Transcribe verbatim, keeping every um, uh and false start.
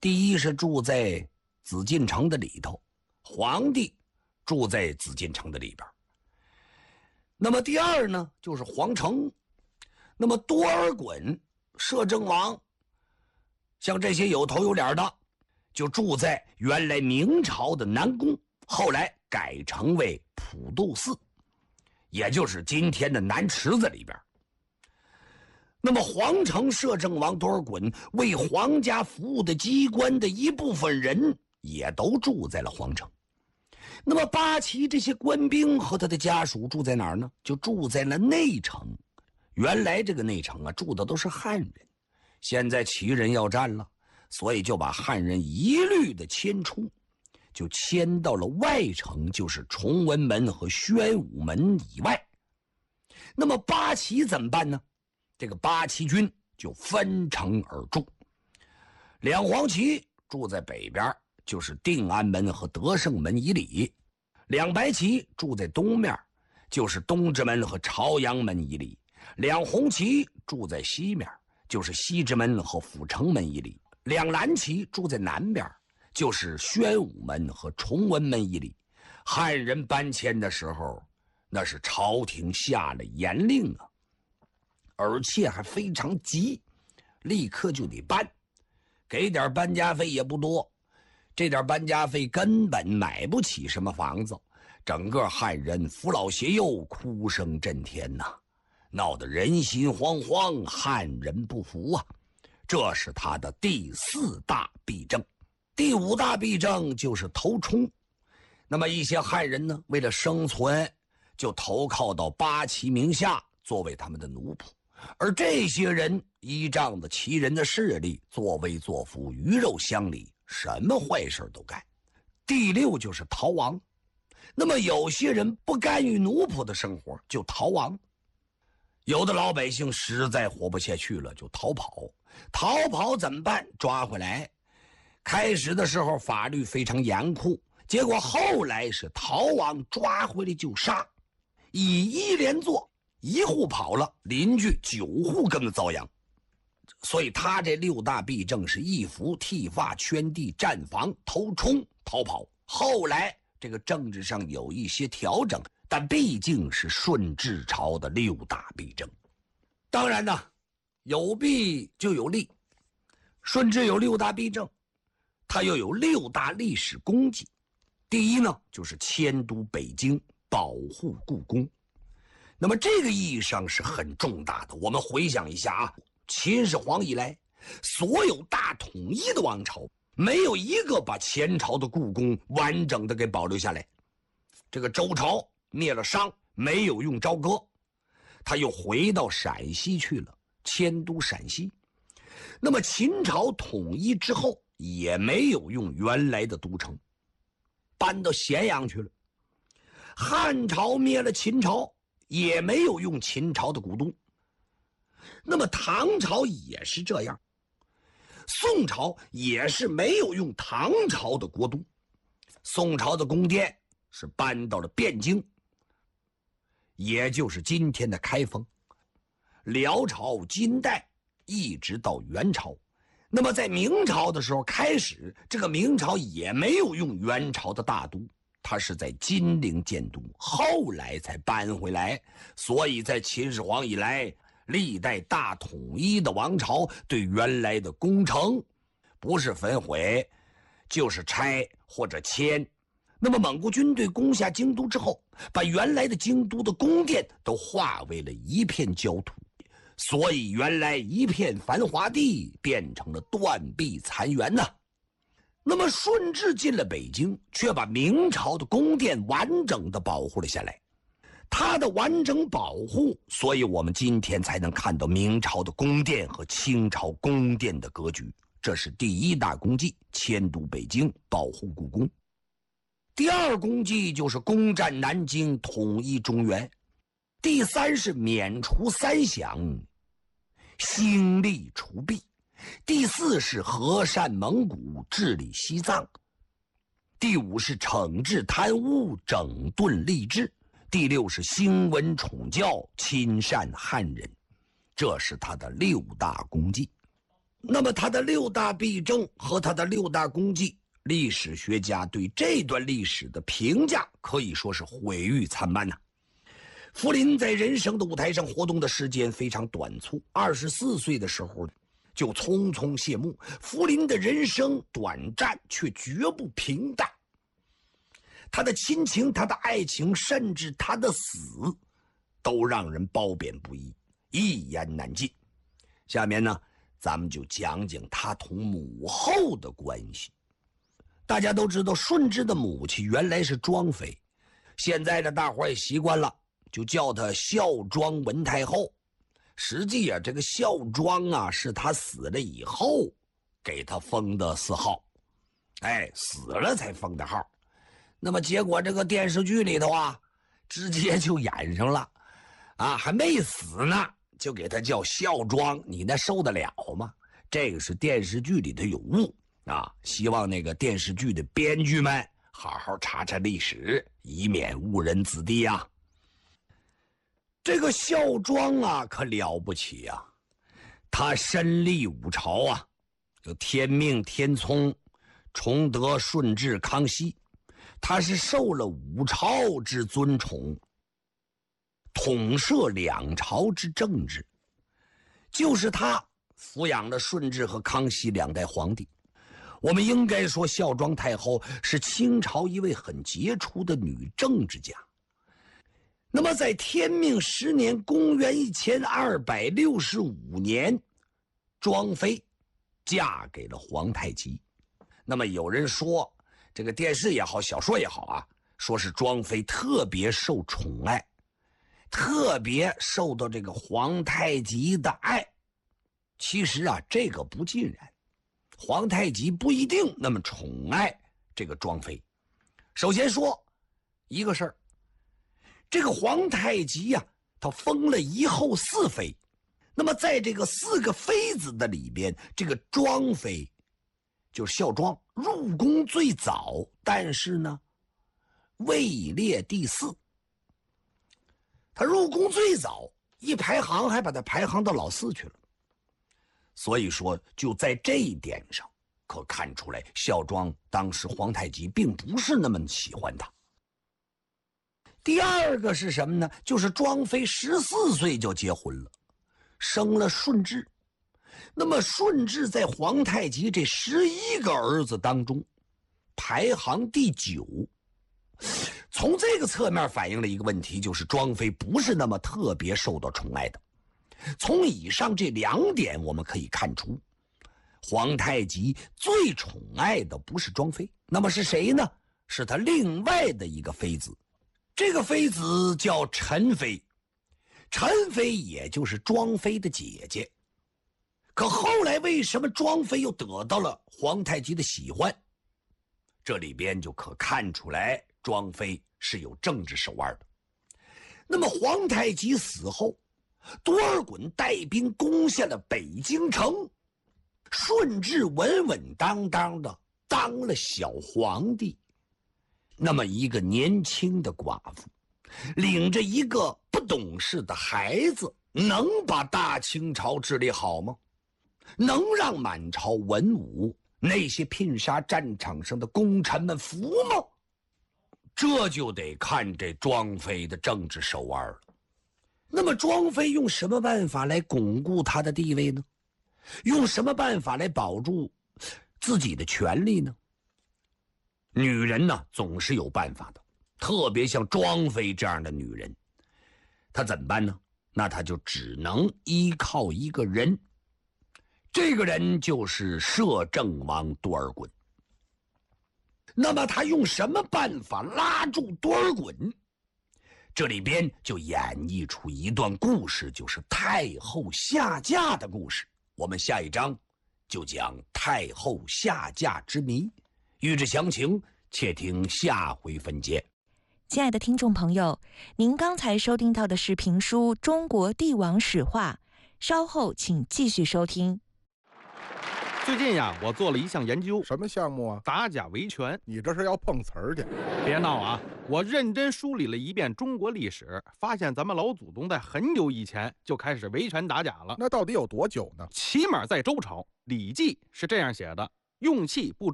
第一是住在紫禁城的里头，皇帝住在紫禁城的里边。那么第二呢，就是皇城。那么多尔衮、摄政王，像这些有头有脸的，就住在原来明朝的南宫，后来改成为普渡寺，也就是今天的南池子里边。那么皇城摄政王多尔衮为皇家服务的机关的一部分人也都住在了皇城。那么八旗这些官兵和他的家属住在哪儿呢？就住在了内城。原来这个内城啊，住的都是汉人，现在旗人要战了，所以就把汉人一律的迁出，就迁到了外城，就是崇文门和宣武门以外。那么八旗怎么办呢？这个八旗军就分城而住，两黄旗住在北边，就是定安门和德胜门以里；两白旗住在东面，就是东直门和朝阳门以里；两红旗住在西面，就是西直门和阜成门以里；两蓝旗住在南边，就是宣武门和崇文门以里。汉人搬迁的时候，那是朝廷下了严令啊，而且还非常急，立刻就得搬，给点搬家费也不多，这点搬家费根本买不起什么房子，整个汉人扶老携幼，哭声震天呐，闹得人心惶惶，汉人不服啊。这是他的第四大弊政。第五大弊政就是投充。那么一些汉人呢，为了生存，就投靠到八旗名下，作为他们的奴仆。而这些人依仗着旗人的势力，作威作福，鱼肉乡里，什么坏事都干。第六就是逃亡。那么有些人不甘于奴仆的生活，就逃亡。有的老百姓实在活不下去了，就逃跑。逃跑怎么办？抓回来。开始的时候法律非常严酷，结果后来是逃亡抓回来就杀，以一连坐，一户跑了，邻居九户跟着遭殃。所以他这六大弊政是义服、剃发、圈地、占房、投充、逃跑。后来这个政治上有一些调整，但毕竟是顺治朝的六大弊政。当然呢，有弊就有利。顺治有六大弊政，他又有六大历史功绩。第一呢，就是迁都北京，保护故宫。那么这个意义上是很重大的。我们回想一下啊，秦始皇以来，所有大统一的王朝，没有一个把前朝的故宫完整的给保留下来。这个周朝灭了商，没有用朝歌，他又回到陕西去了，迁都陕西。那么秦朝统一之后，也没有用原来的都城，搬到咸阳去了。汉朝灭了秦朝，也没有用秦朝的古都。那么唐朝也是这样，宋朝也是没有用唐朝的国都。宋朝的宫殿是搬到了汴京，也就是今天的开封。辽朝、金代一直到元朝。那么在明朝的时候开始，这个明朝也没有用元朝的大都，它是在金陵建都，后来才搬回来。所以在秦始皇以来，历代大统一的王朝对原来的宫城不是焚毁就是拆或者迁。那么蒙古军队攻下京都之后，把原来的京都的宫殿都化为了一片焦土，所以原来一片繁华地变成了断壁残垣呐。那么顺治进了北京，却把明朝的宫殿完整的保护了下来。它的完整保护，所以我们今天才能看到明朝的宫殿和清朝宫殿的格局。这是第一大功绩，迁都北京，保护故宫。第二功绩就是攻占南京，统一中原。第三是免除三饷，兴利除弊。第四是和善蒙古，治理西藏。第五是惩治贪污，整顿吏治。第六是兴文宠教，亲善汉人。这是他的六大功绩。 那么他的六大弊政和他的六大功绩，历史学家对这段历史的评价可以说是毁誉参半呐、啊。福临在人生的舞台上活动的时间非常短促，二十四岁的时候就匆匆谢幕。福临的人生短暂，却绝不平淡。他的亲情，他的爱情，甚至他的死，都让人褒贬不一，一言难尽。下面呢，咱们就讲讲他同母后的关系。大家都知道，顺治的母亲原来是庄妃，现在的大伙也习惯了，就叫她孝庄文太后。实际啊，这个孝庄啊，是她死了以后给她封的谥号，哎，死了才封的号。那么结果这个电视剧里头啊，直接就演上了，啊，还没死呢，就给他叫孝庄，你那受得了吗？这个是电视剧里头有误啊，希望那个电视剧的编剧们好好查查历史，以免误人子弟啊。这个孝庄啊，可了不起啊，他身历五朝啊，有天命、天聪、崇德、顺治、康熙。他是受了五朝之尊崇，统摄两朝之政治，就是他抚养了顺治和康熙两代皇帝。我们应该说，孝庄太后是清朝一位很杰出的女政治家。那么在天命十年，公元一千二百六十五年，庄妃嫁给了皇太极。那么有人说，这个电视也好，小说也好啊，说是庄妃特别受宠爱，特别受到这个皇太极的爱。其实啊，这个不尽然，皇太极不一定那么宠爱这个庄妃。首先说一个事儿，这个皇太极呀、啊，他封了一后四妃。那么在这个四个妃子的里边，这个庄妃就是孝庄入宫最早，但是呢位列第四。他入宫最早，一排行还把他排行到老四去了。所以说就在这一点上可看出来，孝庄当时皇太极并不是那么喜欢他。第二个是什么呢？就是庄妃十四岁就结婚了，生了顺治。那么顺治在皇太极这十一个儿子当中排行第九。从这个侧面反映了一个问题，就是庄妃不是那么特别受到宠爱的。从以上这两点我们可以看出，皇太极最宠爱的不是庄妃，那么是谁呢？是他另外的一个妃子，这个妃子叫陈妃。陈妃也就是庄妃的姐姐。可后来为什么庄妃又得到了皇太极的喜欢？这里边就可看出来庄妃是有政治手腕的。那么皇太极死后，多尔衮带兵攻下了北京城，顺治稳稳当当的当了小皇帝。那么一个年轻的寡妇领着一个不懂事的孩子，能把大清朝治理好吗？能让满朝文武那些拼杀战场上的功臣们服吗？这就得看这庄妃的政治手腕了。那么庄妃用什么办法来巩固她的地位呢？用什么办法来保住自己的权利呢？女人呢，总是有办法的，特别像庄妃这样的女人，她怎么办呢？那她就只能依靠一个人，这个人就是摄政王多尔衮。那么他用什么办法拉住多尔衮？这里边就演绎出一段故事，就是太后下嫁的故事。我们下一章就讲太后下嫁之谜，欲知详情，且听下回分解。 亲爱的听众朋友，您刚才收听到的是评书《中国帝王史话》，稍后请继续收听。 最近呀，我做了一项研究， 什么项目啊？ 打假维权。 你这是要碰瓷儿去？ 别闹啊！我认真梳理了一遍中国历史，发现咱们老祖宗在很久以前就开始维权打假了。 那到底有多久呢？ 起码在周朝，《礼记》是这样写的：用器不